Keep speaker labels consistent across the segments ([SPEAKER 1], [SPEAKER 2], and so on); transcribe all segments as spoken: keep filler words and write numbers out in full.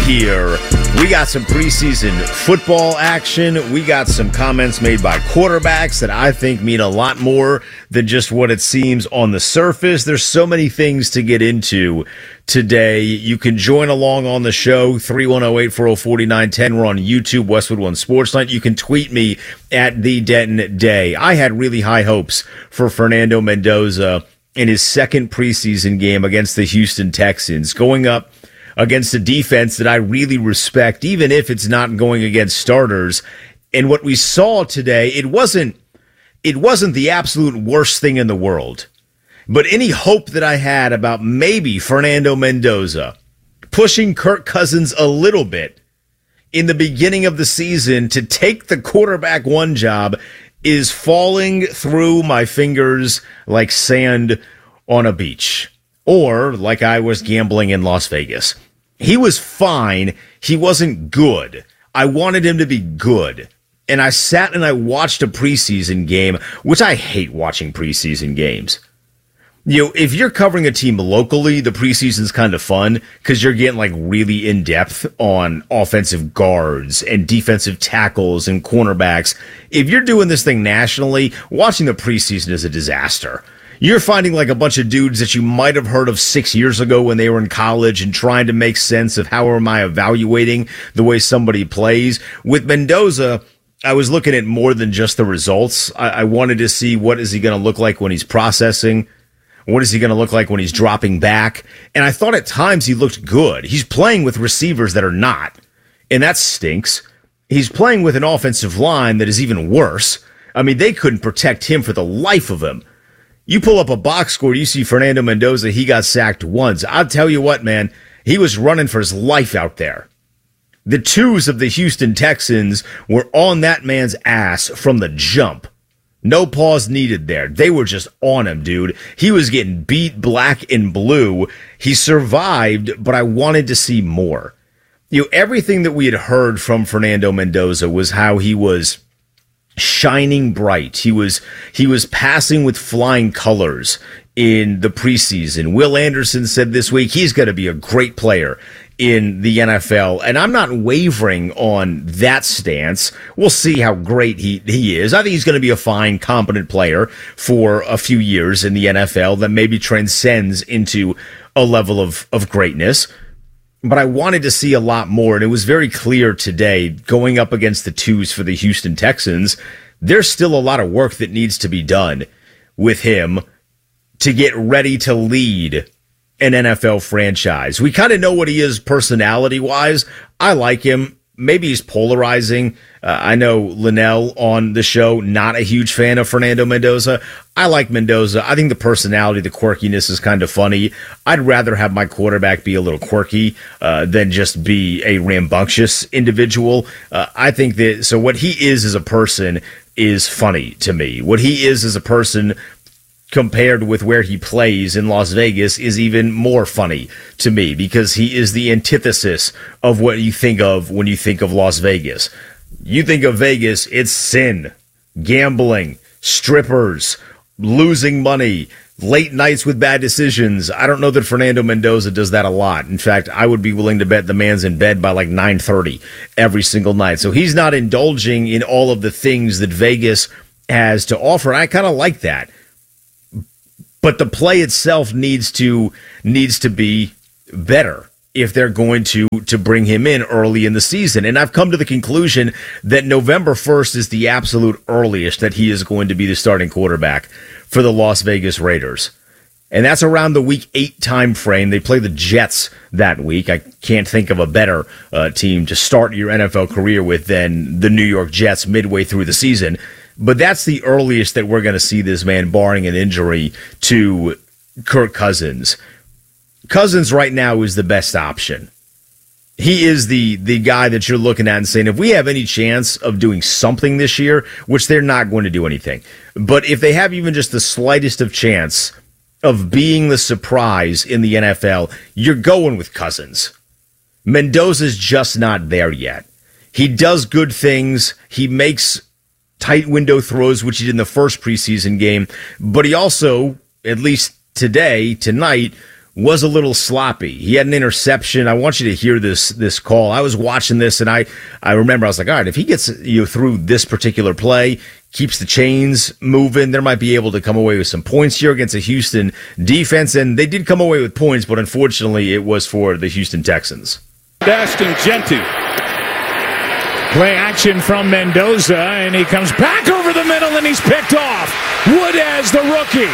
[SPEAKER 1] here. We got some preseason football action. We got some comments made by quarterbacks that I think mean a lot more than just what it seems on the surface. There's so many things to get into today. You can join along on the show, three one zero, eight four zero, four nine one zero. We're on YouTube, Westwood One Sports Night. You can tweet me at the Denton Day. I had really high hopes for Fernando Mendoza in his second preseason game against the Houston Texans, going up against a defense that I really respect, even if it's not going against starters. And what we saw today, it wasn't it wasn't the absolute worst thing in the world. But any hope that I had about maybe Fernando Mendoza pushing Kirk Cousins a little bit in the beginning of the season to take the quarterback one job is falling through my fingers like sand on a beach, or like I was gambling in Las Vegas. He was fine. He wasn't good. I wanted him to be good. And I sat and I watched a preseason game, which I hate watching preseason games. You know, if you're covering a team locally, the preseason's kind of fun because you're getting like really in depth on offensive guards and defensive tackles and cornerbacks. If you're doing this thing nationally, watching the preseason is a disaster. You're finding like a bunch of dudes that you might have heard of six years ago when they were in college and trying to make sense of how am I evaluating the way somebody plays. With Mendoza, I was looking at more than just the results. I, I wanted to see what is he going to look like when he's processing. What is he going to look like when he's dropping back? And I thought at times he looked good. He's playing with receivers that are not, and that stinks. He's playing with an offensive line that is even worse. I mean, they couldn't protect him for the life of him. You pull up a box score, you see Fernando Mendoza, he got sacked once. I'll tell you what, man, he was running for his life out there. The twos of the Houston Texans were on that man's ass from the jump. No pause needed there. They were just on him, dude. He was getting beat black and blue. He survived, but I wanted to see more. You know, everything that we had heard from Fernando Mendoza was how he was shining bright. He was he was passing with flying colors in the preseason. Will Anderson said this week he's going to be a great player in the N F L, and I'm not wavering on that stance. We'll see how great he, he is. I think he's going to be a fine, competent player for a few years in the N F L that maybe transcends into a level of, of greatness. But I wanted to see a lot more, and it was very clear today, going up against the twos for the Houston Texans, there's still a lot of work that needs to be done with him to get ready to lead an N F L franchise. We kind of know what he is personality-wise. I like him. Maybe he's polarizing. Uh, I know Linnell on the show, not a huge fan of Fernando Mendoza. I like Mendoza. I think the personality, the quirkiness is kind of funny. I'd rather have my quarterback be a little quirky uh, than just be a rambunctious individual. Uh, I think that, so what he is as a person is funny to me. What he is as a person compared with where he plays in Las Vegas is even more funny to me because he is the antithesis of what you think of when you think of Las Vegas. You think of Vegas, it's sin, gambling, strippers, losing money, late nights with bad decisions. I don't know that Fernando Mendoza does that a lot. In fact, I would be willing to bet the man's in bed by like nine thirty every single night. So he's not indulging in all of the things that Vegas has to offer. And I kind of like that. But the play itself needs to needs to be better if they're going to to bring him in early in the season. And I've come to the conclusion that November first is the absolute earliest that he is going to be the starting quarterback for the Las Vegas Raiders. And that's around the week eight time frame. They play the Jets that week. I can't think of a better uh, team to start your N F L career with than the New York Jets midway through the season. But that's the earliest that we're going to see this man, barring an injury to Kirk Cousins. Cousins right now is the best option. He is the the guy that you're looking at and saying, if we have any chance of doing something this year, which they're not going to do anything, but if they have even just the slightest of chance of being the surprise in the N F L, you're going with Cousins. Mendoza's just not there yet. He does good things. He makes tight window throws, which he did in the first preseason game, but he also, at least today, tonight, was a little sloppy. He had an interception. I want you to hear this this call. I was watching this, and I, I remember I was like, all right, if he gets you know, through this particular play, keeps the chains moving, there might be able to come away with some points here against a Houston defense. And they did come away with points, but unfortunately it was for the Houston Texans.
[SPEAKER 2] Ashton Jeanty. Play action from Mendoza, and he comes back over the middle, and he's picked off. Wood as the rookie.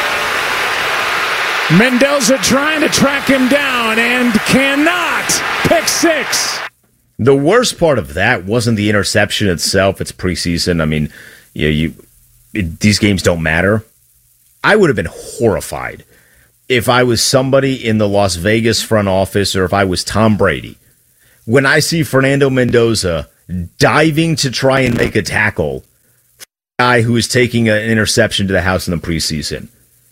[SPEAKER 2] Mendoza trying to track him down and cannot. Pick six.
[SPEAKER 1] The worst part of that wasn't the interception itself. It's preseason. I mean, you know, you it, these games don't matter. I would have been horrified if I was somebody in the Las Vegas front office, or if I was Tom Brady, when I see Fernando Mendoza diving to try and make a tackle for a guy who is taking an interception to the house in the preseason.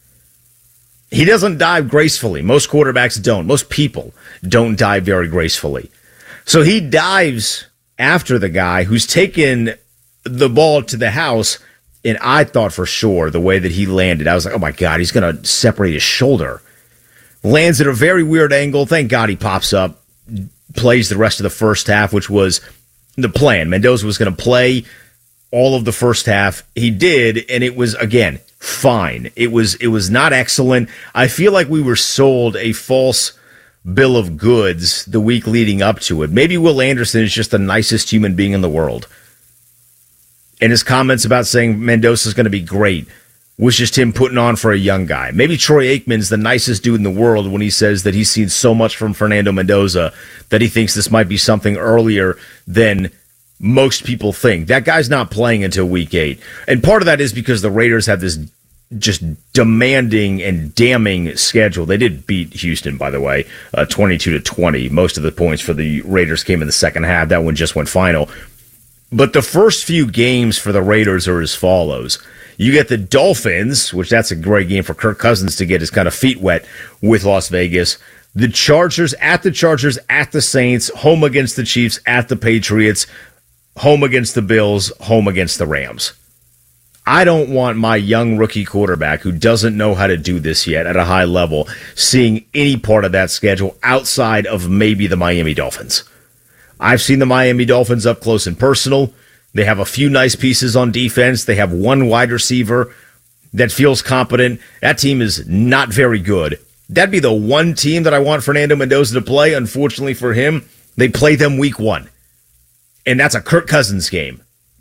[SPEAKER 1] He doesn't dive gracefully. Most quarterbacks don't. Most people don't dive very gracefully. So he dives after the guy who's taken the ball to the house, and I thought for sure the way that he landed, I was like, oh my God, he's going to separate his shoulder. Lands at a very weird angle. Thank God he pops up, plays the rest of the first half, which was the plan. Mendoza was going to play all of the first half. He did, and it was, again, fine. It was it was not excellent. I feel like we were sold a false bill of goods the week leading up to it. Maybe Will Anderson is just the nicest human being in the world. And his comments about saying Mendoza's going to be great was just him putting on for a young guy. Maybe Troy Aikman's the nicest dude in the world when he says that he's seen so much from Fernando Mendoza that he thinks this might be something earlier than most people think. That guy's not playing until week eight. And part of that is because the Raiders have this just demanding and damning schedule. They did beat Houston, by the way, uh, twenty-two to twenty. Most of the points for the Raiders came in the second half. That one just went final. But the first few games for the Raiders are as follows. You get the Dolphins, which that's a great game for Kirk Cousins to get his kind of feet wet with Las Vegas. The Chargers, at the Chargers, at the Saints, home against the Chiefs, at the Patriots, home against the Bills, home against the Rams. I don't want my young rookie quarterback who doesn't know how to do this yet at a high level seeing any part of that schedule outside of maybe the Miami Dolphins. I've seen the Miami Dolphins up close and personal. They have a few nice pieces on defense. They have one wide receiver that feels competent. That team is not very good. That'd be the one team that I want Fernando Mendoza to play. Unfortunately for him, they play them week one. And that's a Kirk Cousins game.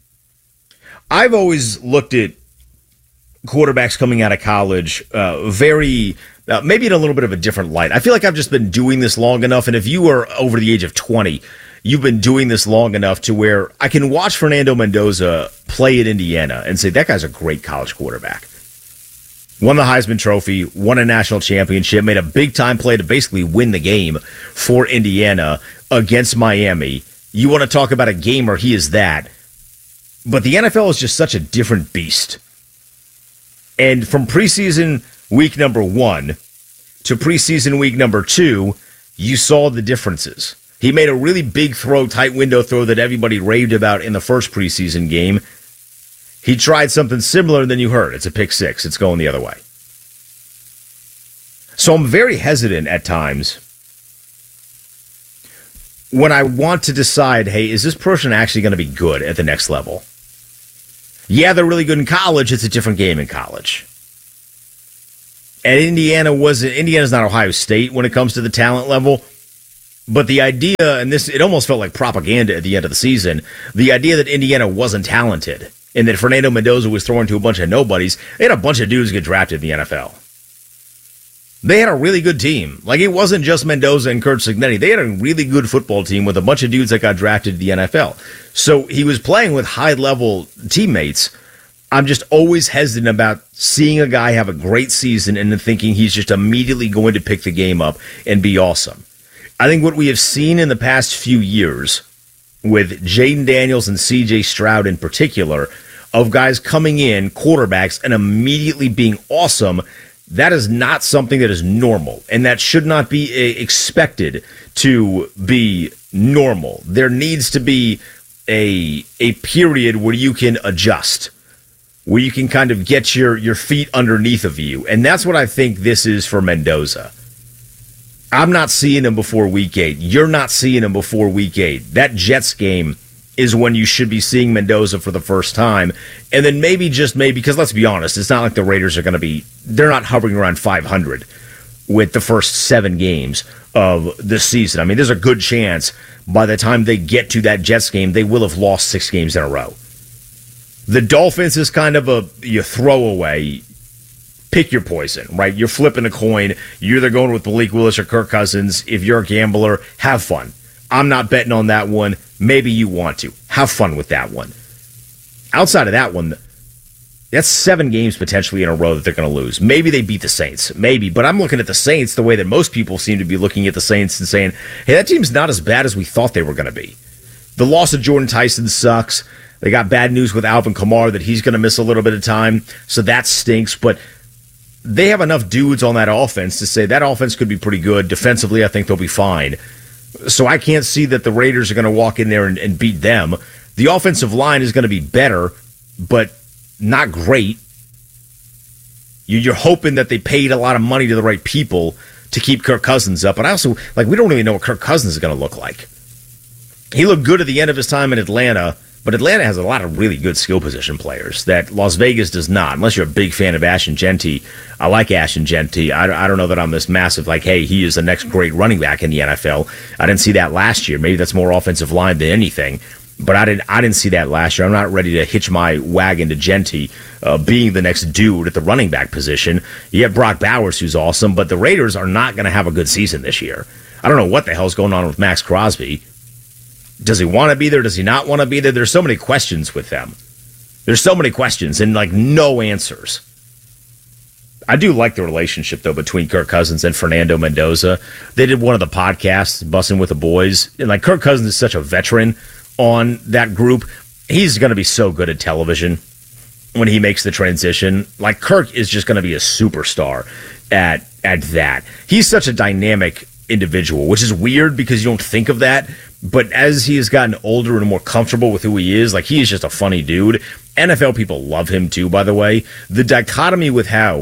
[SPEAKER 1] I've always looked at quarterbacks coming out of college uh, very, uh, maybe in a little bit of a different light. I feel like I've just been doing this long enough, and if you are over the age of twenty, you've been doing this long enough to where I can watch Fernando Mendoza play at Indiana and say, that guy's a great college quarterback. Won the Heisman Trophy, won a national championship, made a big-time play to basically win the game for Indiana against Miami. You want to talk about a gamer, he is that. But the N F L is just such a different beast. And from preseason week number one to preseason week number two, you saw the differences. He made a really big throw, tight window throw that everybody raved about in the first preseason game. He tried something similar, and then you heard. It's a pick six. It's going the other way. So I'm very hesitant at times when I want to decide, hey, is this person actually going to be good at the next level? Yeah, they're really good in college. It's a different game in college. And Indiana wasn't, Indiana's not Ohio State when it comes to the talent level. But the idea, and this, it almost felt like propaganda at the end of the season, the idea that Indiana wasn't talented and that Fernando Mendoza was throwing to a bunch of nobodies, they had a bunch of dudes get drafted in the N F L. They had a really good team. Like, it wasn't just Mendoza and Curt Cignetti. They had a really good football team with a bunch of dudes that got drafted to the N F L. So he was playing with high-level teammates. I'm just always hesitant about seeing a guy have a great season and then thinking he's just immediately going to pick the game up and be awesome. I think what we have seen in the past few years with Jaden Daniels and C J Stroud in particular, of guys coming in, quarterbacks, and immediately being awesome, that is not something that is normal, and that should not be expected to be normal. There needs to be a a period where you can adjust, where you can kind of get your, your feet underneath of you, and that's what I think this is for Mendoza. I'm not seeing him before week eight. You're not seeing him before week eight. That Jets game is when you should be seeing Mendoza for the first time. And then maybe, just maybe, because let's be honest, it's not like the Raiders are going to be, they're not hovering around five hundred with the first seven games of the season. I mean, there's a good chance by the time they get to that Jets game, they will have lost six games in a row. The Dolphins is kind of a you throw away. Pick your poison, right? You're flipping a coin. You're either going with Malik Willis or Kirk Cousins. If you're a gambler, have fun. I'm not betting on that one. Maybe you want to. Have fun with that one. Outside of that one, that's seven games potentially in a row that they're going to lose. Maybe they beat the Saints. Maybe. But I'm looking at the Saints the way that most people seem to be looking at the Saints and saying, hey, that team's not as bad as we thought they were going to be. The loss of Jordan Tyson sucks. They got bad news with Alvin Kamara that he's going to miss a little bit of time. So that stinks. But they have enough dudes on that offense to say that offense could be pretty good. Defensively, I think they'll be fine. So I can't see that the Raiders are going to walk in there and, and beat them. The offensive line is going to be better, but not great. You, you're hoping that they paid a lot of money to the right people to keep Kirk Cousins up. And I also, like, we don't really know what Kirk Cousins is going to look like. He looked good at the end of his time in Atlanta, but Atlanta has a lot of really good skill position players that Las Vegas does not, unless you're a big fan of Ashton Genty. I like Ashton Genty. I, I don't know that I'm this massive, like, hey, he is the next great running back in the N F L. I didn't see that last year. Maybe that's more offensive line than anything. But I didn't I didn't see that last year. I'm not ready to hitch my wagon to Genty uh, being the next dude at the running back position. You have Brock Bowers, who's awesome, but the Raiders are not going to have a good season this year. I don't know what the hell's going on with Max Crosby. Does he want to be there? Does he not want to be there? There's so many questions with them. There's so many questions and, like, no answers. I do like the relationship, though, between Kirk Cousins and Fernando Mendoza. They did one of the podcasts, Bussin' with the Boys. And, like, Kirk Cousins is such a veteran on that group. He's going to be so good at television when he makes the transition. Like, Kirk is just going to be a superstar at at that. He's such a dynamic individual, which is weird because you don't think of that. But as he has gotten older and more comfortable with who he is, like, he is just a funny dude. N F L people love him too, by the way. The dichotomy with how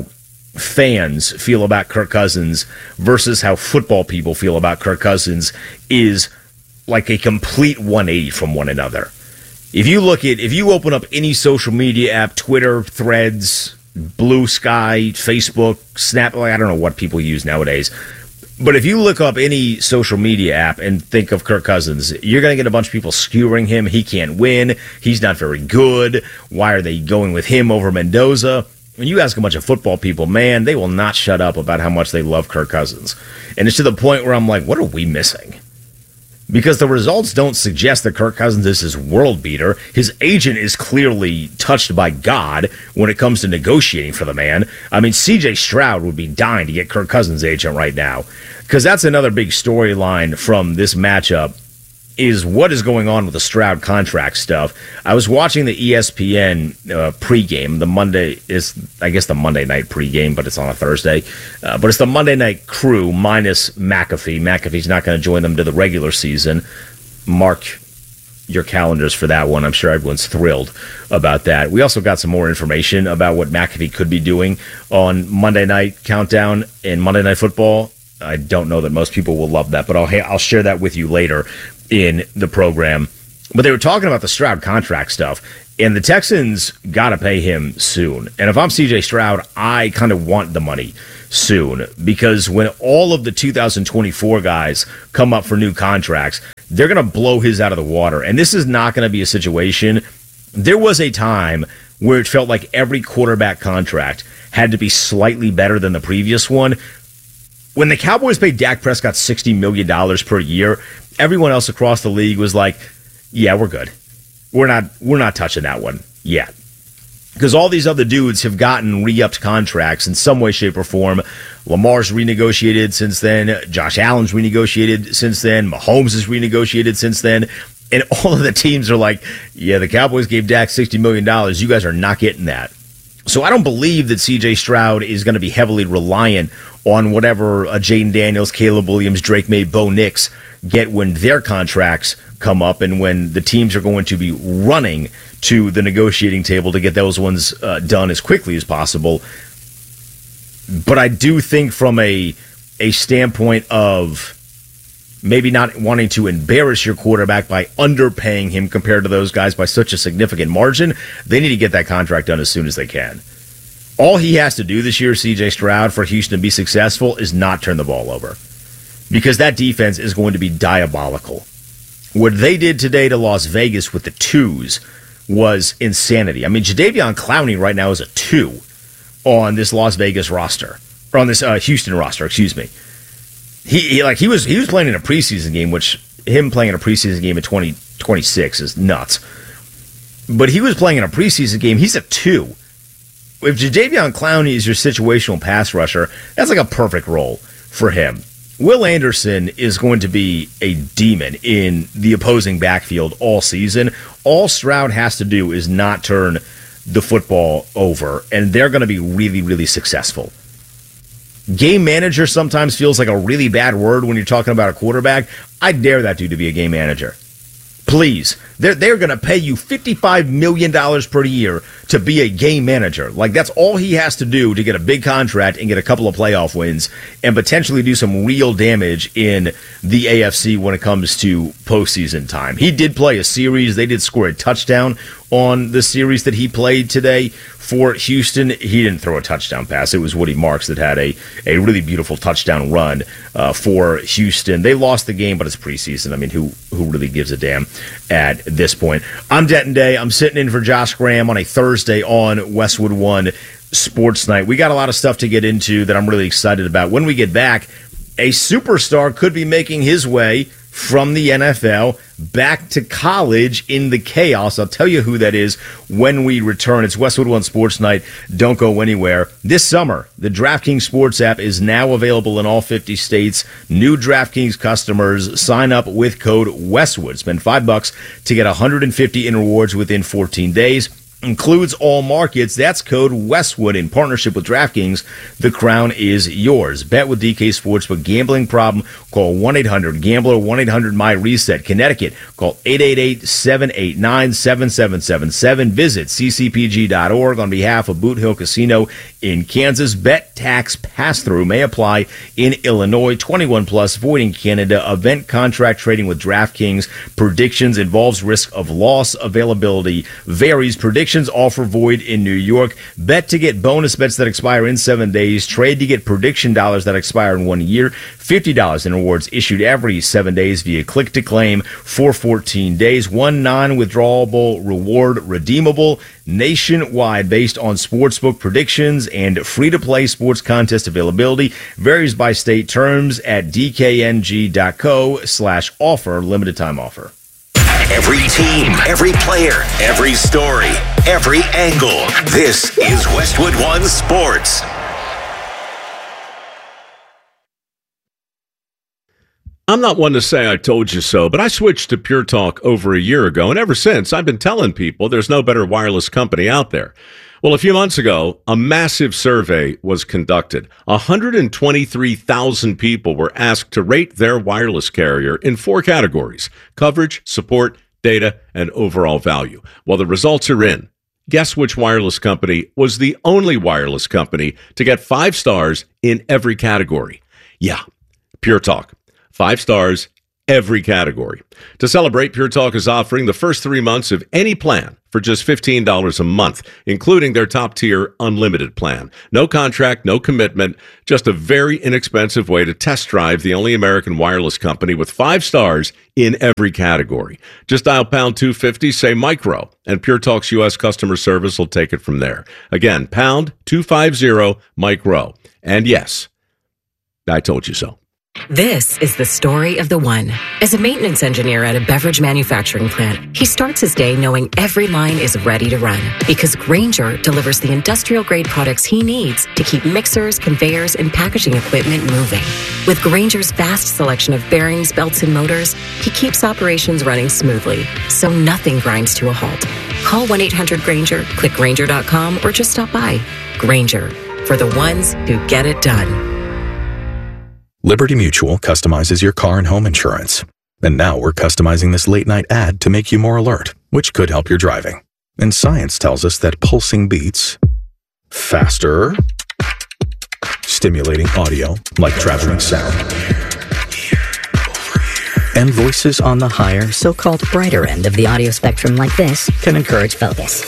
[SPEAKER 1] fans feel about Kirk Cousins versus how football people feel about Kirk Cousins is like a complete one eighty from one another. If you look at, if you open up any social media app, Twitter, Threads, Blue Sky, Facebook, Snap, like, I don't know what people use nowadays, but if you look up any social media app and think of Kirk Cousins, you're going to get a bunch of people skewering him. He can't win. He's not very good. Why are they going with him over Mendoza? When you ask a bunch of football people, man, they will not shut up about how much they love Kirk Cousins. And it's to the point where I'm like, what are we missing? Because the results don't suggest that Kirk Cousins is his world beater. His agent is clearly touched by God when it comes to negotiating for the man. I mean, C J Stroud would be dying to get Kirk Cousins' agent right now. Because that's another big storyline from this matchup, is what is going on with the Stroud contract stuff. I was watching the E S P N uh, pregame. The Monday is, I guess, the Monday night pregame, but it's on a Thursday. Uh, but it's the Monday night crew minus McAfee. McAfee's not going to join them to the regular season. Mark your calendars for that one. I'm sure everyone's thrilled about that. We also got some more information about what McAfee could be doing on Monday Night Countdown and Monday Night Football. I don't know that most people will love that, but I'll I'll share that with you later in the program. But they were talking about the Stroud contract stuff, and the Texans got to pay him soon. And if I'm C J Stroud, I kind of want the money soon, because when all of the two thousand twenty-four guys come up for new contracts, they're going to blow his out of the water. And this is not going to be a situation. There was a time where it felt like every quarterback contract had to be slightly better than the previous one. When the Cowboys paid Dak Prescott sixty million dollars per year, everyone else across the league was like, yeah, we're good. We're not we're not touching that one yet. Because all these other dudes have gotten re-upped contracts in some way, shape, or form. Lamar's renegotiated since then. Josh Allen's renegotiated since then. Mahomes has renegotiated since then. And all of the teams are like, yeah, the Cowboys gave Dak sixty million dollars. You guys are not getting that. So I don't believe that C J Stroud is going to be heavily reliant on whatever uh, Jaden Daniels, Caleb Williams, Drake May, Bo Nix get when their contracts come up and when the teams are going to be running to the negotiating table to get those ones uh, done as quickly as possible. But I do think from a a standpoint of maybe not wanting to embarrass your quarterback by underpaying him compared to those guys by such a significant margin, they need to get that contract done as soon as they can. All he has to do this year, C J Stroud, for Houston to be successful is not turn the ball over, because that defense is going to be diabolical. What they did today to Las Vegas with the twos was insanity. I mean, Jadeveon Clowney right now is a two on this Las Vegas roster, or on this uh, Houston roster, excuse me. He, he like he was he was playing in a preseason game, which him playing in a preseason game at twenty twenty-six is nuts. But he was playing in a preseason game. He's a two. If Jadeveon Clowney is your situational pass rusher, that's like a perfect role for him. Will Anderson is going to be a demon in the opposing backfield all season. All Stroud has to do is not turn the football over, and they're going to be really, really successful. Game manager sometimes feels like a really bad word when you're talking about a quarterback. I dare that dude to be a game manager. Please. They're, they're going to pay you fifty-five million dollars per year to be a game manager. Like, that's all he has to do to get a big contract and get a couple of playoff wins and potentially do some real damage in the A F C when it comes to postseason time. He did play a series. They did score a touchdown on the series that he played today for Houston. He didn't throw a touchdown pass. It was Woody Marks that had a, a really beautiful touchdown run uh, for Houston. They lost the game, but it's preseason. I mean, who who really gives a damn at this point? I'm Denton Day. I'm sitting in for Josh Graham on a Thursday on Westwood One Sports Night. We got a lot of stuff to get into that I'm really excited about. When we get back, a superstar could be making his way from the N F L back to college in the chaos. I'll tell you who that is when we return. It's Westwood One Sports Night. Don't go anywhere. This summer, the DraftKings Sports app is now available in all fifty states. New DraftKings customers sign up with code Westwood. Spend five bucks to get one hundred fifty in rewards within fourteen days. Includes all markets. That's code Westwood in partnership with DraftKings. The crown is yours. Bet with D K Sportsbook. Gambling problem? Call one eight hundred gambler, one eight hundred my reset. Connecticut, call eight eight eight, seven eight nine, seven seven seven seven. Visit c c p g dot org on behalf of Boot Hill Casino in Kansas. Bet tax pass-through may apply in Illinois. twenty-one plus, void in Canada. Event contract trading with DraftKings. Predictions involves risk of loss. Availability varies. Predictions offer void in New York. Bet to get bonus bets that expire in seven days. Trade to get prediction dollars that expire in one year. fifty dollars in rewards issued every seven days via click to claim for fourteen days. One non-withdrawable reward redeemable nationwide based on sportsbook predictions and free-to-play sports contest availability. Varies by state. Terms at d k n g dot co slash offer. Limited time offer.
[SPEAKER 3] Every team, every player, every story, every angle. This is Westwood One Sports.
[SPEAKER 4] I'm not one to say I told you so, but I switched to Pure Talk over a year ago, and ever since, I've been telling people there's no better wireless company out there. Well, a few months ago, a massive survey was conducted. one hundred twenty-three thousand people were asked to rate their wireless carrier in four categories: coverage, support, data, and overall value. Well, the results are in. Guess which wireless company was the only wireless company to get five stars in every category? Yeah, Pure Talk. Five stars, every category. To celebrate, Pure Talk is offering the first three months of any plan for just fifteen dollars a month, including their top-tier unlimited plan. No contract, no commitment, just a very inexpensive way to test drive the only American wireless company with five stars in every category. Just dial pound two fifty, say micro, and Pure Talk's U S customer service will take it from there. Again, pound two fifty, micro. And yes, I told you so.
[SPEAKER 5] This is the story of the one. As a maintenance engineer at a beverage manufacturing plant, he starts his day knowing every line is ready to run because Grainger delivers the industrial-grade products he needs to keep mixers, conveyors, and packaging equipment moving. With Grainger's vast selection of bearings, belts, and motors, he keeps operations running smoothly, so nothing grinds to a halt. Call one eight hundred Grainger, click Grainger dot com, or just stop by. Grainger, for the ones who get it done.
[SPEAKER 6] Liberty Mutual customizes your car and home insurance. And now we're customizing this late-night ad to make you more alert, which could help your driving. And science tells us that pulsing beats faster, stimulating audio like traveling sound. And voices on the higher,
[SPEAKER 7] so-called brighter end of the audio spectrum like this can encourage focus.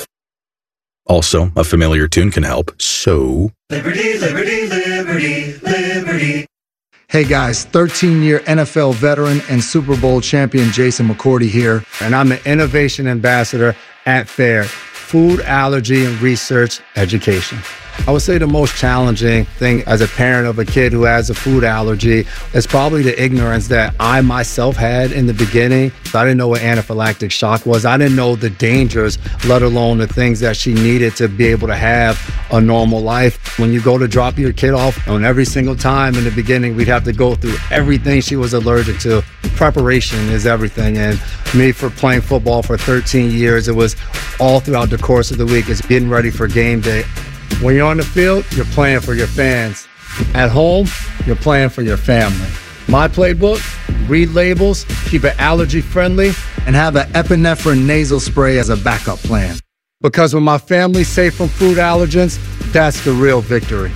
[SPEAKER 6] Also, a familiar tune can help, so...
[SPEAKER 8] Liberty, liberty, liberty, liberty.
[SPEAKER 9] Hey guys, thirteen-year N F L veteran and Super Bowl champion Jason McCourty here, and I'm the Innovation Ambassador at FAIR, Food Allergy and Research Education. I would say the most challenging thing as a parent of a kid who has a food allergy is probably the ignorance that I myself had in the beginning. I didn't know what anaphylactic shock was. I didn't know the dangers, let alone the things that she needed to be able to have a normal life. When you go to drop your kid off, on every single time in the beginning, we'd have to go through everything she was allergic to. Preparation is everything. And me, for playing football for thirteen years, it was all throughout the course of the week. It's getting ready for game day. When you're on the field, you're playing for your fans. At home, you're playing for your family. My playbook, read labels, keep it allergy friendly, and have an epinephrine nasal spray as a backup plan. Because when my family's safe from food allergens, that's the real victory.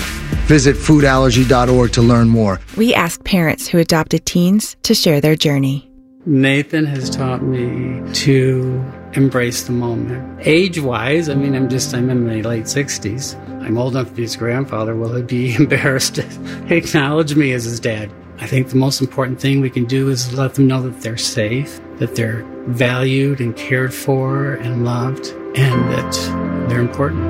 [SPEAKER 9] Visit food allergy dot org to learn more.
[SPEAKER 10] We ask parents who adopted teens to share their journey.
[SPEAKER 11] Nathan has taught me to embrace the moment. Age-wise, I mean, I'm just, I'm in my late sixties. I'm old enough to be his grandfather. Will he be embarrassed to acknowledge me as his dad? I think the most important thing we can do is let them know that they're safe, that they're valued and cared for and loved, and that they're important.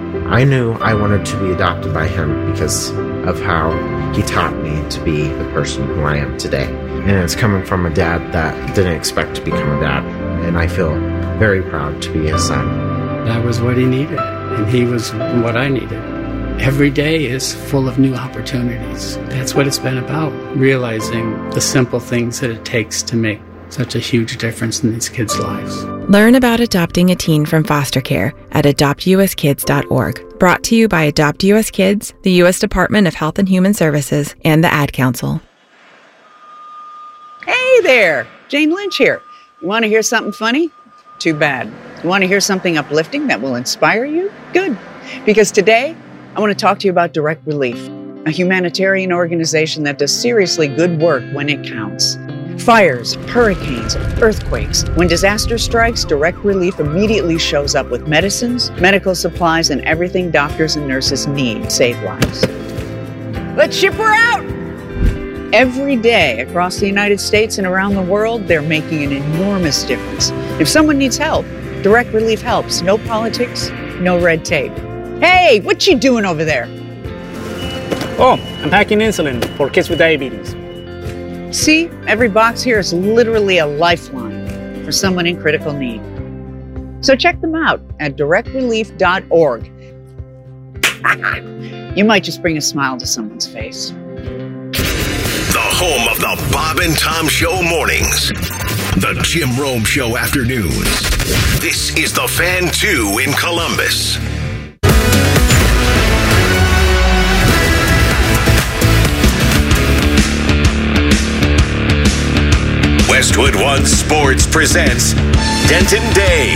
[SPEAKER 12] I knew I wanted to be adopted by him because of how he taught me to be the person who I am today. And it's coming from a dad that didn't expect to become a dad. And I feel very proud to be his son.
[SPEAKER 11] That was what he needed, and he was what I needed. Every day is full of new opportunities. That's what it's been about, realizing the simple things that it takes to make such a huge difference in these kids' lives.
[SPEAKER 10] Learn about adopting a teen from foster care at adopt u s kids dot org. Brought to you by Adopt U S Kids, the U S Department of Health and Human Services, and the Ad Council.
[SPEAKER 13] Hey there, Jane Lynch here. You want to hear something funny? Too bad. You want to hear something uplifting that will inspire you? Good. Because today, I want to talk to you about Direct Relief, a humanitarian organization that does seriously good work when it counts. Fires, hurricanes, earthquakes. When disaster strikes, Direct Relief immediately shows up with medicines, medical supplies, and everything doctors and nurses need to save lives. Let's ship her out! Every day across the United States and around the world, they're making an enormous difference. If someone needs help, Direct Relief helps. No politics, no red tape. Hey, what you doing over there?
[SPEAKER 14] Oh, I'm packing insulin for kids with diabetes.
[SPEAKER 13] See, every box here is literally a lifeline for someone in critical need. So check them out at direct relief dot org. You might just bring a smile to someone's face.
[SPEAKER 3] The home of the Bob and Tom Show mornings. The Jim Rome Show afternoons. This is The Fan two in Columbus. Westwood One Sports presents Denton Day.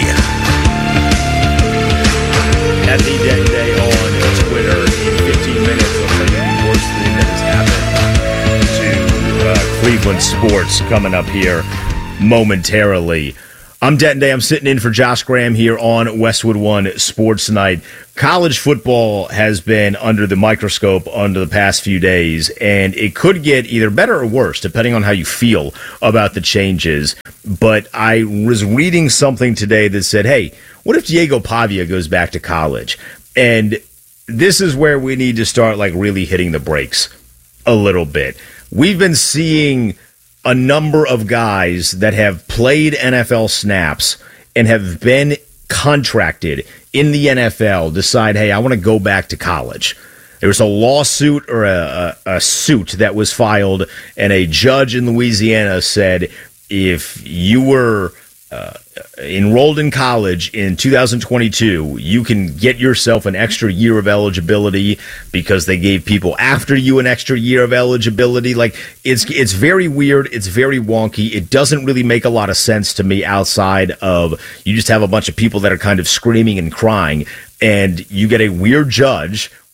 [SPEAKER 1] At the Denton Day on Twitter in fifteen minutes. Looks like the worst thing that has happened to uh, Cleveland sports coming up here momentarily. I'm Denton Day. I'm sitting in for Josh Graham here on Westwood One Sports Night. College football has been under the microscope under the past few days, and it could get either better or worse, depending on how you feel about the changes. But I was reading something today that said, hey, what if Diego Pavia goes back to college? And this is where we need to start like really hitting the brakes a little bit. We've been seeing a number of guys that have played N F L snaps and have been contracted in the N F L decide, hey, I want to go back to college. There was a lawsuit or a, a, a suit that was filed, and a judge in Louisiana said if you were uh, enrolled in college in two thousand twenty-two, you can get yourself an extra year of eligibility because they gave people after you an extra year of eligibility. Like, it's it's very weird. It's very wonky. It doesn't really make a lot of sense to me outside of you just have a bunch of people that are kind of screaming and crying, and you get a weird judge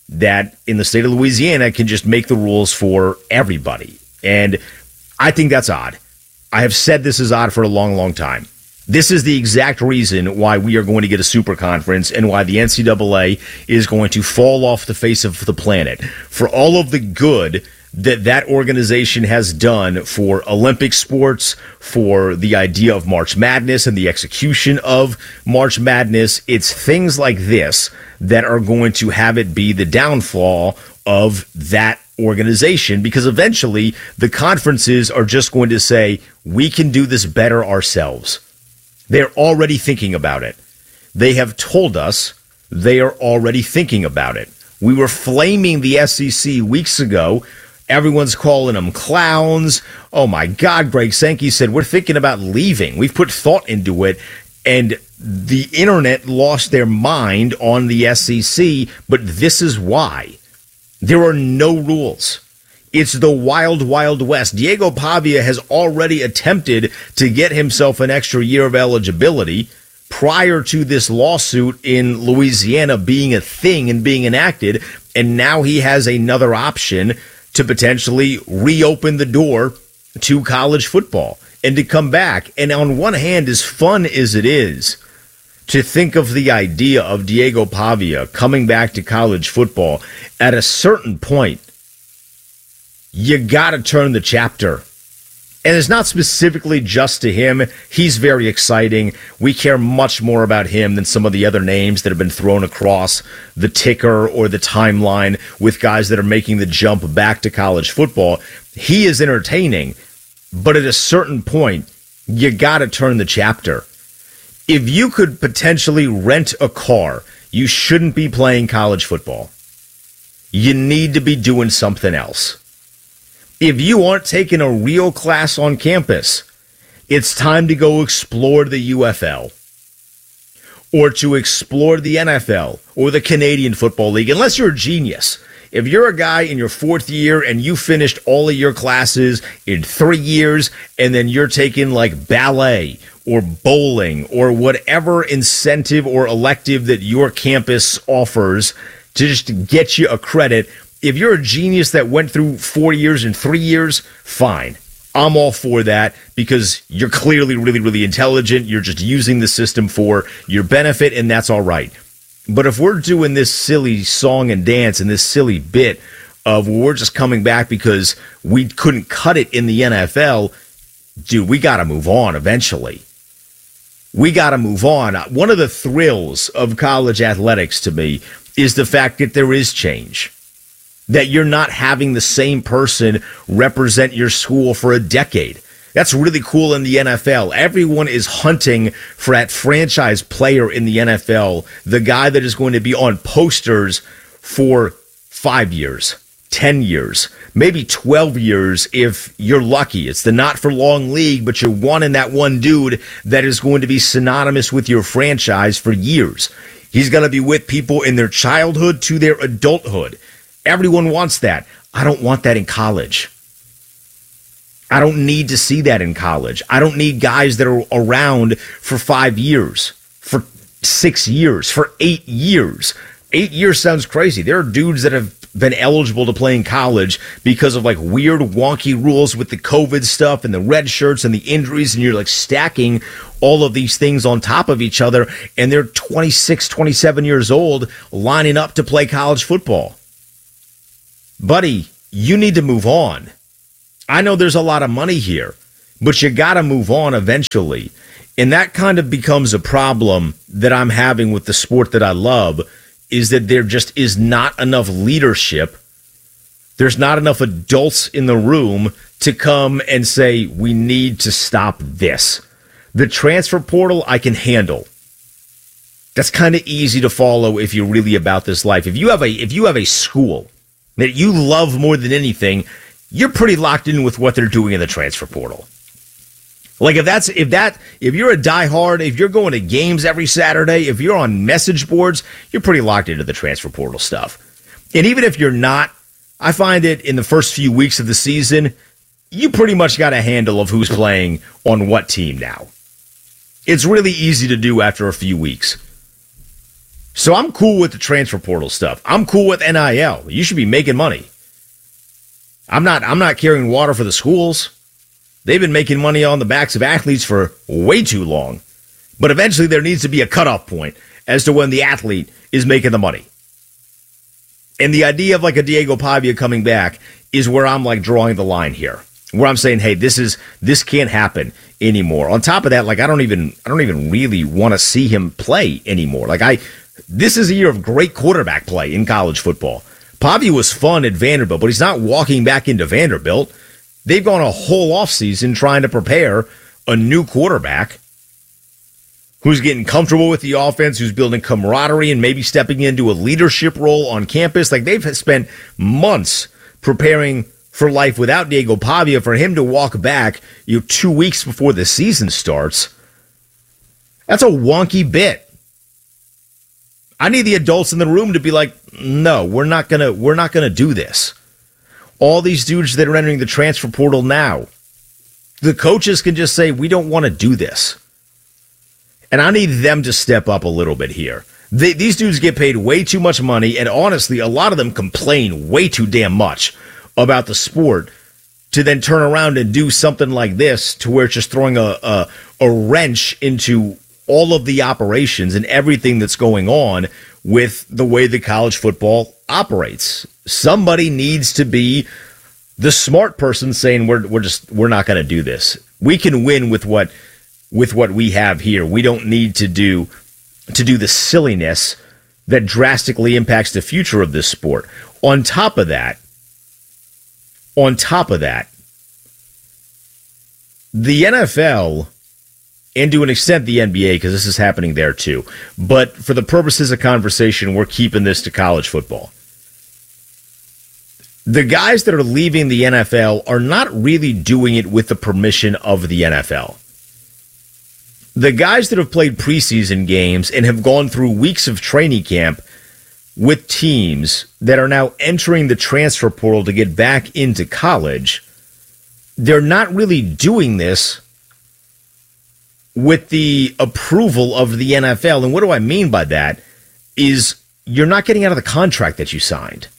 [SPEAKER 1] that in the state of Louisiana can just make the rules for everybody. And I think that's odd. I have said this is odd for a long, long time. This is the exact reason why we are going to get a super conference and why the N C double A is going to fall off the face of the planet. For all of the good that that organization has done for Olympic sports, for the idea of March Madness and the execution of March Madness, it's things like this that are going to have it be the downfall of that organization, because eventually the conferences are just going to say, we can do this better ourselves. They're already thinking about it. They have told us they are already thinking about it. We were flaming the S E C weeks ago. Everyone's calling them clowns. Oh my God, Greg Sankey said, we're thinking about leaving. We've put thought into it. And the internet lost their mind on the S E C, but this is why. There are no rules. It's the wild, wild west. Diego Pavia has already attempted to get himself an extra year of eligibility prior to this lawsuit in Louisiana being a thing and being enacted, and now he has another option to potentially reopen the door to college football and to come back. And on one hand, as fun as it is to think of the idea of Diego Pavia coming back to college football, at a certain point, you got to turn the chapter. And it's not specifically just to him. He's very exciting. We care much more about him than some of the other names that have been thrown across the ticker or the timeline with guys that are making the jump back to college football. He is entertaining, but at a certain point, you got to turn the chapter. If you could potentially rent a car, you shouldn't be playing college football. You need to be doing something else. If you aren't taking a real class on campus, it's time to go explore the U F L or to explore the N F L or the Canadian Football League, unless you're a genius. If you're a guy in your fourth year and you finished all of your classes in three years and then you're taking like ballet or bowling or whatever incentive or elective that your campus offers to just get you a credit, if you're a genius that went through four years and three years, fine. I'm all for that because you're clearly really, really intelligent. You're just using the system for your benefit, and that's all right. But if we're doing this silly song and dance and this silly bit of we're just coming back because we couldn't cut it in the N F L, dude, we got to move on eventually. We got to move on. One of the thrills of college athletics to me is the fact that there is change. That you're not having the same person represent your school for a decade. That's really cool in the N F L. Everyone is hunting for that franchise player in the N F L, the guy that is going to be on posters for five years, ten years, maybe twelve years if you're lucky. It's the not-for-long league, but you're wanting that one dude that is going to be synonymous with your franchise for years. He's going to be with people in their childhood to their adulthood. Everyone wants that. I don't want that in college. I don't need to see that in college. I don't need guys that are around for five years, for six years, for eight years. Eight years sounds crazy. There are dudes that have been eligible to play in college because of like weird, wonky rules with the COVID stuff and the red shirts and the injuries, and you're like stacking all of these things on top of each other, and they're twenty-six, twenty-seven years old lining up to play college football. Buddy, you need to move on. I know there's a lot of money here, but you got to move on eventually. And that kind of becomes a problem that I'm having with the sport that I love, is that there just is not enough leadership. There's not enough adults in the room to come and say, we need to stop this. The transfer portal, I can handle. That's kind of easy to follow if you're really about this life. If you have a, if you have a school that you love more than anything, you're pretty locked in with what they're doing in the transfer portal. Like if that's if that if you're a diehard, if you're going to games every Saturday, if you're on message boards, you're pretty locked into the transfer portal stuff. And even if you're not, I find it in the first few weeks of the season, you pretty much got a handle of who's playing on what team now. It's really easy to do after a few weeks. So I'm cool with the transfer portal stuff. I'm cool with N I L. You should be making money. I'm not I'm not carrying water for the schools. They've been making money on the backs of athletes for way too long. But eventually there needs to be a cutoff point as to when the athlete is making the money. And the idea of like a Diego Pavia coming back is where I'm like drawing the line here. Where I'm saying, hey, this is this can't happen anymore. On top of that, like I don't even I don't even really want to see him play anymore. Like I this is a year of great quarterback play in college football. Pavia was fun at Vanderbilt, but he's not walking back into Vanderbilt. They've gone a whole offseason trying to prepare a new quarterback who's getting comfortable with the offense, who's building camaraderie and maybe stepping into a leadership role on campus. Like they've spent months preparing for life without Diego Pavia. For him to walk back, you know, two weeks before the season starts, that's a wonky bit. I need the adults in the room to be like, no, we're not gonna, we're not gonna do this. All these dudes that are entering the transfer portal now, the coaches can just say, we don't want to do this. And I need them to step up a little bit here. They, these dudes get paid way too much money, and honestly, a lot of them complain way too damn much about the sport to then turn around and do something like this to where it's just throwing a, a, a wrench into all of the operations and everything that's going on with the way the college football operates. Somebody needs to be the smart person saying we're we're just we're not going to do this. We can win with what with what we have here. We don't need to do to do the silliness that drastically impacts the future of this sport. On top of that, on top of that, the N F L, and to an extent the N B A, because this is happening there too, but for the purposes of conversation, we're keeping this to college football. The guys that are leaving the N F L are not really doing it with the permission of the N F L. The guys that have played preseason games and have gone through weeks of training camp with teams that are now entering the transfer portal to get back into college, they're not really doing this with the approval of the N F L. And what do I mean by that is you're not getting out of the contract that you signed.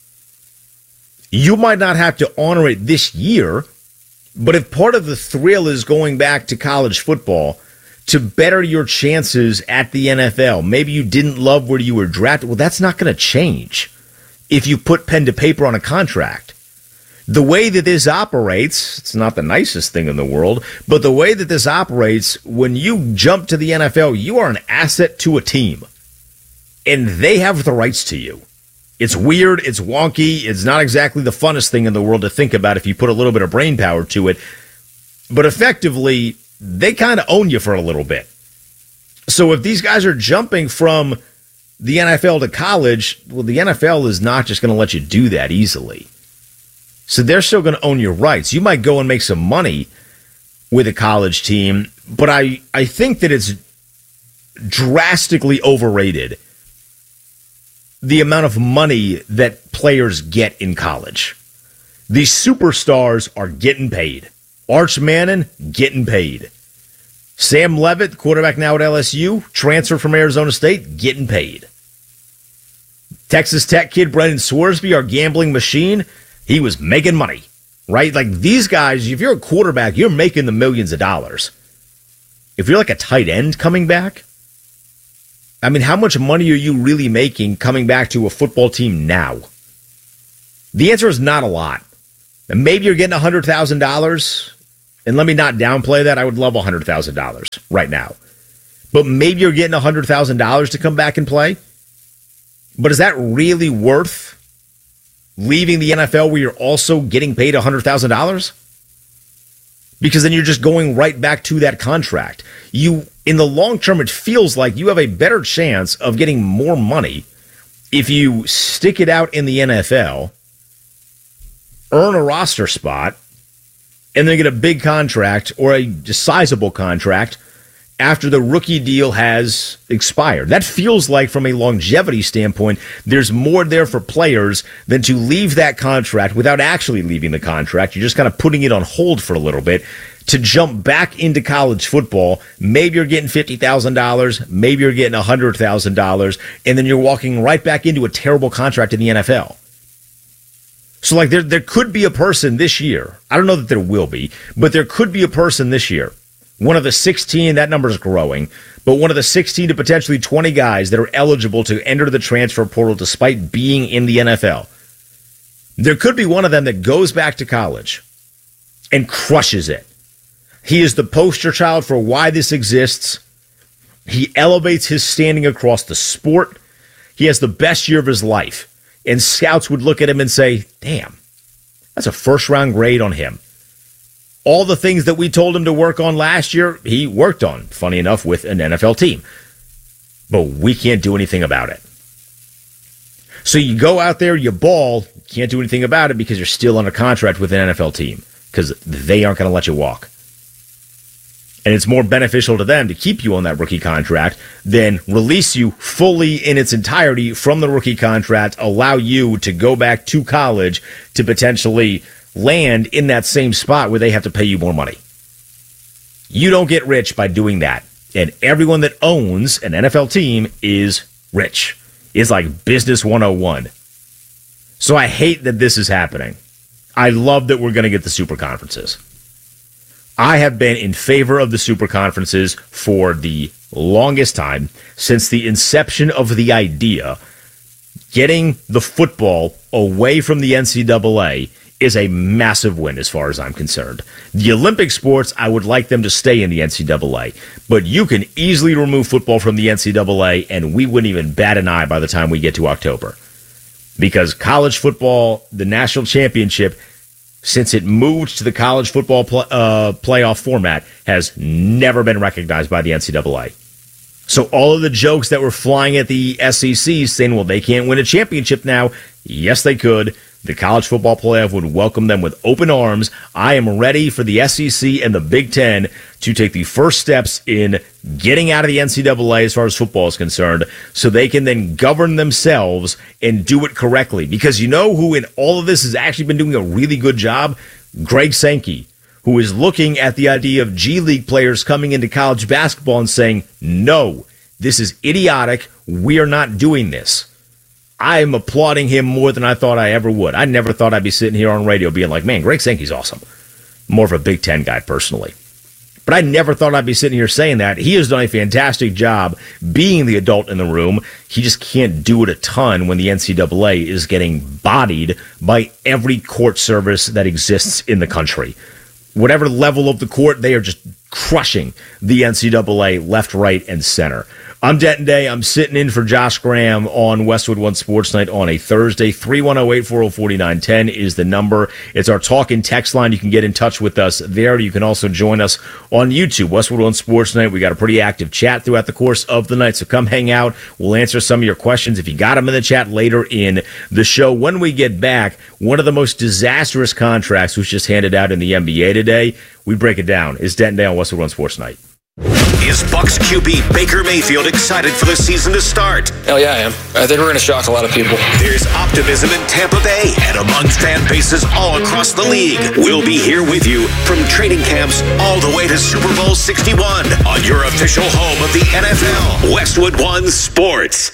[SPEAKER 1] You might not have to honor it this year, but if part of the thrill is going back to college football to better your chances at the N F L, maybe you didn't love where you were drafted, well, that's not going to change if you put pen to paper on a contract. The way that this operates, it's not the nicest thing in the world, but the way that this operates, when you jump to the N F L, you are an asset to a team, and they have the rights to you. It's weird, it's wonky, it's not exactly the funnest thing in the world to think about if you put a little bit of brain power to it, but effectively, they kind of own you for a little bit. So if these guys are jumping from the N F L to college, well, the N F L is not just going to let you do that easily. So they're still going to own your rights. You might go and make some money with a college team, but I, I think that it's drastically overrated the amount of money that players get in college. These superstars are getting paid. Arch Manning, getting paid. Sam Leavitt, quarterback now at L S U, transfer from Arizona State, getting paid. Texas Tech kid Brendan Swearsby, our gambling machine, he was making money, right? Like these guys, if you're a quarterback, you're making the millions of dollars. If you're like a tight end coming back, I mean, how much money are you really making coming back to a football team now? The answer is not a lot. And maybe you're getting one hundred thousand dollars, and let me not downplay that. I would love one hundred thousand dollars right now. But maybe you're getting one hundred thousand dollars to come back and play. But is that really worth leaving the N F L where you're also getting paid one hundred thousand dollars? Because then you're just going right back to that contract. You, in the long term, it feels like you have a better chance of getting more money if you stick it out in the N F L, earn a roster spot, and then get a big contract or a sizable contract after the rookie deal has expired. That feels like, from a longevity standpoint, there's more there for players than to leave that contract without actually leaving the contract. You're just kind of putting it on hold for a little bit to jump back into college football. Maybe you're getting fifty thousand dollars, maybe you're getting one hundred thousand dollars, and then you're walking right back into a terrible contract in the N F L. So, like, there, there could be a person this year, I don't know that there will be, but there could be a person this year, one of the sixteen, that number is growing, but one of the sixteen to potentially twenty guys that are eligible to enter the transfer portal despite being in the N F L. There could be one of them that goes back to college and crushes it. He is the poster child for why this exists. He elevates his standing across the sport. He has the best year of his life. And scouts would look at him and say, damn, that's a first-round grade on him. All the things that we told him to work on last year, he worked on, funny enough, with an N F L team. But we can't do anything about it. So you go out there, you ball, can't do anything about it because you're still under contract with an N F L team because they aren't going to let you walk. And it's more beneficial to them to keep you on that rookie contract than release you fully in its entirety from the rookie contract, allow you to go back to college to potentially land in that same spot where they have to pay you more money. You don't get rich by doing that. And everyone that owns an N F L team is rich. It's like business one oh one. So I hate that this is happening. I love that we're going to get the super conferences. I have been in favor of the super conferences for the longest time, since the inception of the idea. Getting the football away from the N C double A is a massive win as far as I'm concerned. The Olympic sports, I would like them to stay in the N C double A, but you can easily remove football from the N C double A, and we wouldn't even bat an eye by the time we get to October. Because college football, the national championship, since it moved to the college football pl- uh, playoff format, has never been recognized by the N C double A. So all of the jokes that were flying at the S E C saying, well, they can't win a championship now. Yes, they could. The college football playoff would welcome them with open arms. I am ready for the S E C and the Big Ten to take the first steps in getting out of the N C double A as far as football is concerned, so they can then govern themselves and do it correctly. Because you know who in all of this has actually been doing a really good job? Greg Sankey, who is looking at the idea of G League players coming into college basketball and saying, no, this is idiotic. We are not doing this. I am applauding him more than I thought I ever would. I never thought I'd be sitting here on radio being like, man, Greg Sankey's awesome. More of a Big Ten guy personally. But I never thought I'd be sitting here saying that. He has done a fantastic job being the adult in the room. He just can't do it a ton when the N C double A is getting bodied by every court service that exists in the country. Whatever level of the court, they are just crushing the N C double A left, right, and center. I'm Denton Day. I'm sitting in for Josh Graham on Westwood One Sports Night on a Thursday. three one zero, eight four zero, four nine one zero is the number. It's our talk and text line. You can get in touch with us there. You can also join us on YouTube, Westwood One Sports Night. We got a pretty active chat throughout the course of the night, so come hang out. We'll answer some of your questions if you got them in the chat later in the show. When we get back, one of the most disastrous contracts was just handed out in the N B A today. We break it down. It's Denton Day on Westwood One Sports Night.
[SPEAKER 3] Is Bucks Q B Baker Mayfield excited for the season to start?
[SPEAKER 15] Hell yeah, I am. I think we're going to shock a lot of people.
[SPEAKER 3] There's optimism in Tampa Bay and among fan bases all across the league. We'll be here with you from training camps all the way to Super Bowl sixty-one on your official home of the N F L, Westwood One Sports.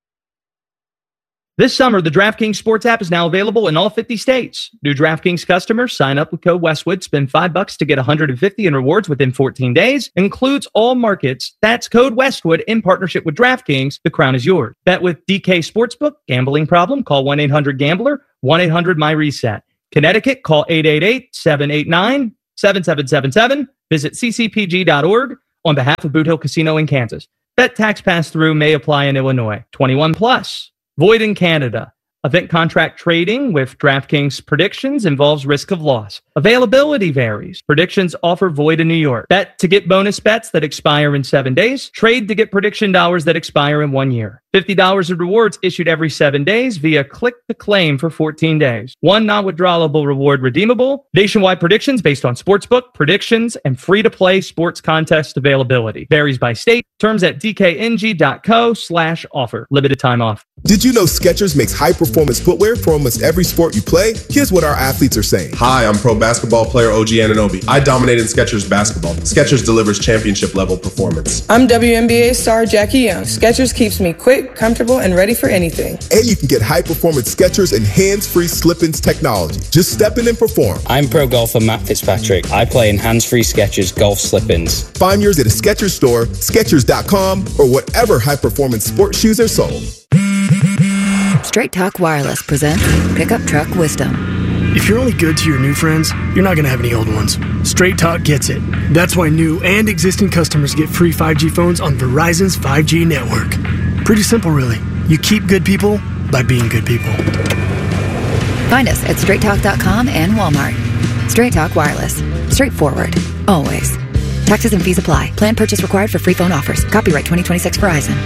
[SPEAKER 16] This summer, the DraftKings Sports app is now available in all fifty states. New DraftKings customers sign up with code Westwood, spend five bucks to get one hundred fifty in rewards within fourteen days. Includes all markets. That's code Westwood in partnership with DraftKings. The crown is yours. Bet with D K Sportsbook. Gambling problem? Call one eight hundred gambler, one eight hundred my reset. Connecticut, call eight eight eight, seven eight nine, seven seven seven seven. Visit c c p g dot org on behalf of Boot Hill Casino in Kansas. Bet tax pass-through may apply in Illinois. twenty-one plus. Void in Canada. Event contract trading with DraftKings predictions involves risk of loss. Availability varies. Predictions offer void in New York. Bet to get bonus bets that expire in seven days. Trade to get prediction dollars that expire in one year. fifty dollars in rewards issued every seven days via click to claim for fourteen days. One non-withdrawable reward redeemable. Nationwide predictions based on sportsbook, predictions, and free-to-play sports contest availability. Varies by state. Terms at dkng.co slash offer. Limited time offer.
[SPEAKER 17] Did you know Skechers makes high-performance footwear for almost every sport you play? Here's what our athletes are saying.
[SPEAKER 18] Hi, I'm pro basketball player O G Anunoby. I dominated Skechers basketball. Skechers delivers championship-level performance.
[SPEAKER 19] I'm W N B A star Jackie Young. Skechers keeps me quick, comfortable, and ready for anything.
[SPEAKER 17] And you can get high-performance Skechers and hands-free slip-ins technology. Just step in and perform.
[SPEAKER 20] I'm pro golfer Matt Fitzpatrick. I play in hands-free Skechers golf slip-ins.
[SPEAKER 17] Find yours at a Skechers store, Skechers dot com, or whatever high-performance sports shoes are sold.
[SPEAKER 21] Straight Talk Wireless presents Pickup Truck Wisdom.
[SPEAKER 22] If you're only good to your new friends, you're not going to have any old ones. Straight Talk gets it. That's why new and existing customers get free five G phones on Verizon's five G network. Pretty simple, really. You keep good people by being good people.
[SPEAKER 21] Find us at straight talk dot com and Walmart. Straight Talk Wireless. Straightforward. Always. Taxes and fees apply. Plan purchase required for free phone offers. Copyright twenty twenty-six Verizon.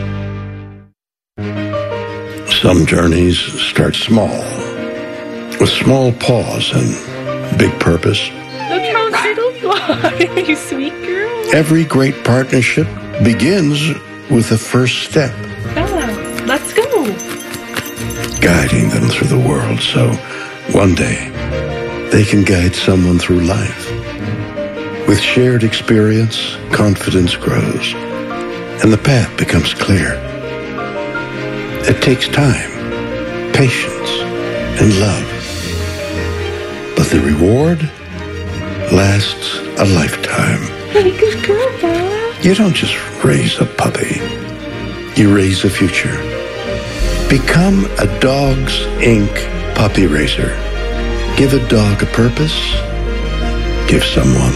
[SPEAKER 23] Some journeys start small, with small pause and big purpose.
[SPEAKER 24] Look how little fly, you sweet girl.
[SPEAKER 23] Every great partnership begins with the first step.
[SPEAKER 24] Bella, let's go.
[SPEAKER 23] Guiding them through the world so one day they can guide someone through life. With shared experience, confidence grows, and the path becomes clear. It takes time, patience, and love. But the reward lasts a lifetime.
[SPEAKER 24] Hey, good girl, Bella.
[SPEAKER 23] You don't just raise a puppy. You raise a future. Become a Dogs Incorporated puppy raiser. Give a dog a purpose. Give someone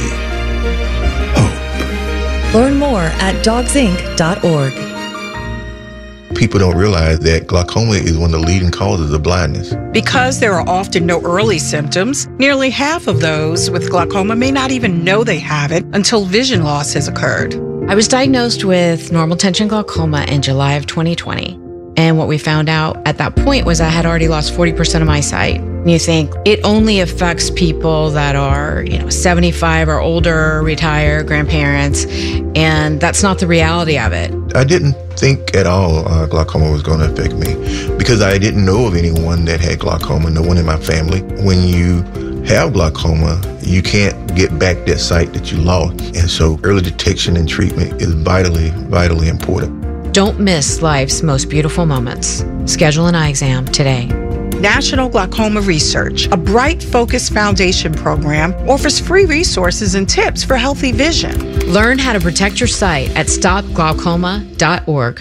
[SPEAKER 23] hope.
[SPEAKER 25] Learn more at dogs inc dot org.
[SPEAKER 26] People don't realize that glaucoma is one of the leading causes of blindness.
[SPEAKER 27] Because there are often no early symptoms, nearly half of those with glaucoma may not even know they have it until vision loss has occurred.
[SPEAKER 28] I was diagnosed with normal tension glaucoma in July of twenty twenty. And what we found out at that point was I had already lost forty percent of my sight. And you think it only affects people that are, you know, seventy-five or older, retired, grandparents, and that's not the reality of it.
[SPEAKER 26] I didn't think at all uh, glaucoma was going to affect me because I didn't know of anyone that had glaucoma, no one in my family. When you have glaucoma, you can't get back that sight that you lost. And so early detection and treatment is vitally, vitally important.
[SPEAKER 28] Don't miss life's most beautiful moments. Schedule an eye exam today.
[SPEAKER 27] National Glaucoma Research, a Bright Focus Foundation program, offers free resources and tips for healthy vision.
[SPEAKER 28] Learn how to protect your sight at stop glaucoma dot org.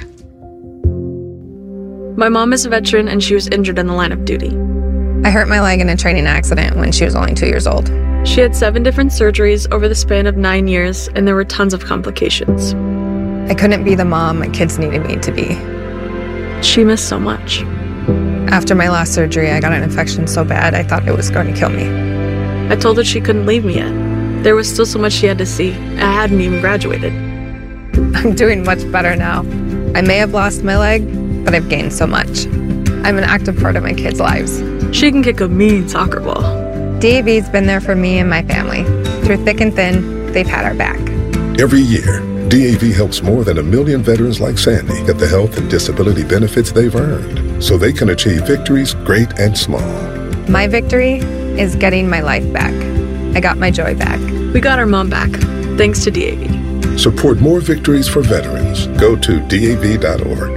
[SPEAKER 29] My mom is a veteran and she was injured in the line of duty.
[SPEAKER 10] I hurt my leg in a training accident when she was only two years old.
[SPEAKER 29] She had seven different surgeries over the span of nine years, and there were tons of complications.
[SPEAKER 10] I couldn't be the mom my kids needed me to be.
[SPEAKER 29] She missed so much.
[SPEAKER 10] After my last surgery, I got an infection so bad I thought it was going to kill me.
[SPEAKER 29] I told her she couldn't leave me yet. There was still so much she had to see. I hadn't even graduated.
[SPEAKER 10] I'm doing much better now. I may have lost my leg, but I've gained so much. I'm an active part of my kids' lives.
[SPEAKER 29] She can kick a mean soccer ball.
[SPEAKER 10] D A V's been there for me and my family. Through thick and thin, they've had our back.
[SPEAKER 30] Every year, D A V helps more than a million veterans like Sandy get the health and disability benefits they've earned so they can achieve victories great and small.
[SPEAKER 10] My victory is getting my life back. I got my joy back.
[SPEAKER 29] We got our mom back, thanks to D A V.
[SPEAKER 30] Support more victories for veterans. Go to D A V dot org.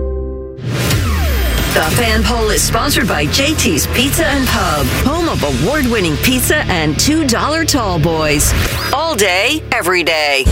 [SPEAKER 31] The Fan Poll is sponsored by J T's Pizza and Pub, home of award-winning pizza and two dollar tall boys. All day, every day.